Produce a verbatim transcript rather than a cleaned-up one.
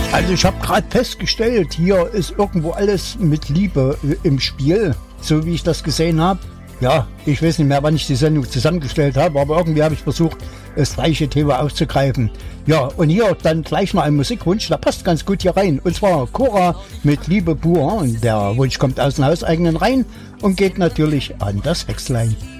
Also ich habe gerade festgestellt, hier ist irgendwo alles mit Liebe äh, im Spiel, so wie ich das gesehen habe. Ja, ich weiß nicht mehr, wann ich die Sendung zusammengestellt habe, aber irgendwie habe ich versucht, das gleiche Thema aufzugreifen. Ja, und hier dann gleich mal ein Musikwunsch, der passt ganz gut hier rein. Und zwar Cora mit Liebe pur. Und der Wunsch kommt aus dem hauseigenen Reihen und geht natürlich an das Hexlein.